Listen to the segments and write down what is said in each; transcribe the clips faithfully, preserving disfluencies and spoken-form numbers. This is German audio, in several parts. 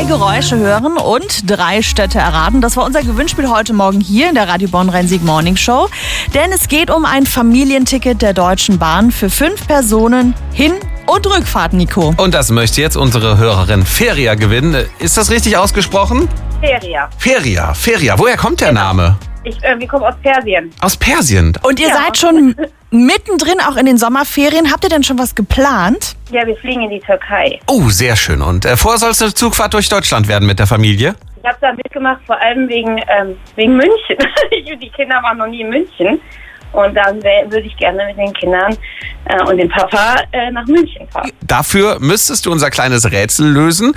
drei Geräusche hören und drei Städte erraten. Das war unser Gewinnspiel heute Morgen hier in der Radio Bonn Rhein-Sieg Morning Show. Denn es geht um ein Familienticket der Deutschen Bahn für fünf Personen hin und Rückfahrt, Nico. Und das möchte jetzt unsere Hörerin Feria gewinnen. Ist das richtig ausgesprochen? Feria. Feria, Feria. Woher kommt der Name? Ich, äh, wir kommen aus Persien. Aus Persien. Und ihr Ja. seid schon mittendrin auch in den Sommerferien. Habt ihr denn schon was geplant? Ja, wir fliegen in die Türkei. Oh, sehr schön. Und äh, vorher soll es eine Zugfahrt durch Deutschland werden mit der Familie? Ich habe da mitgemacht, vor allem wegen, ähm, wegen München. Die Kinder waren noch nie in München. Und dann wär- würde ich gerne mit den Kindern äh, und dem Papa äh, nach München fahren. Dafür müsstest du unser kleines Rätsel lösen.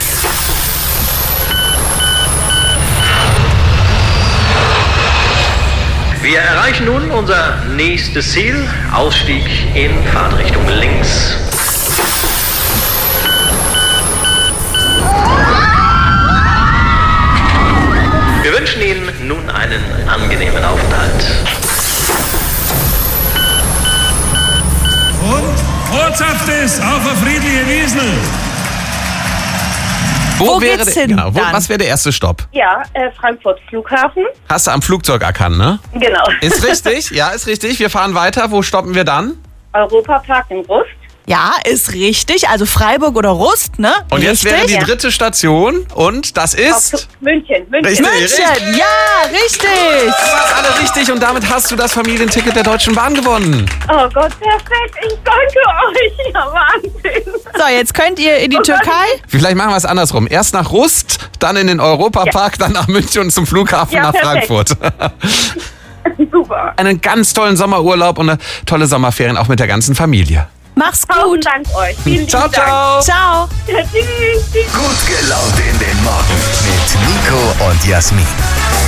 Wir erreichen nun unser nächstes Ziel, Ausstieg in Fahrtrichtung links. Wir wünschen Ihnen nun einen angenehmen Aufenthalt. Und Ortshaftes auf eine friedliche Wiesel. Wo wäre geht's der, hin genau, wo, dann? was wäre der erste Stopp? Ja, äh, Frankfurt Flughafen. Hast du am Flugzeug erkannt, ne? Genau. Ist richtig, ja, ist richtig. Wir fahren weiter. Wo stoppen wir dann? Europapark in Rust. Ja, ist richtig. Also Freiburg oder Rust, ne? Und jetzt richtig? wäre die Ja. dritte Station und das Auf ist... München. München. Richtig. München. Ja, richtig. Du hast alle richtig und damit hast du das Familienticket der Deutschen Bahn gewonnen. Oh Gott, perfekt. Ich danke euch. Ja, Wahnsinn. So, jetzt könnt ihr in die Oh Gott. Türkei. Vielleicht machen wir es andersrum. Erst nach Rust, dann in den Europapark, dann nach München und zum Flughafen Ja, nach perfekt. Frankfurt. Super. Einen ganz tollen Sommerurlaub und eine tolle Sommerferien auch mit der ganzen Familie. Mach's Tausend gut. Dank euch. Vielen Ciao, lieben Dank. ciao. Ciao. Ja, tschüss. Tschüss. Gut gelaunt in den Morgen mit Nico und Jasmin.